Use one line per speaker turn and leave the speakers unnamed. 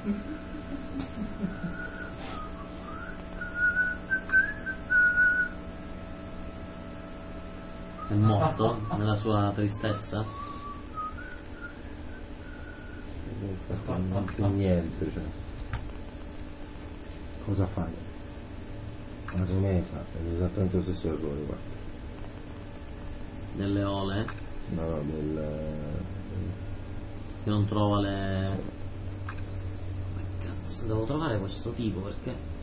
È morto nella sua tristezza?
Non fa niente, cioè. Cosa fai? Ma secondo me è esattamente lo stesso errore, guarda.
Delle ole?
No,
Che non trova le... Ma cazzo, devo trovare questo tipo perché...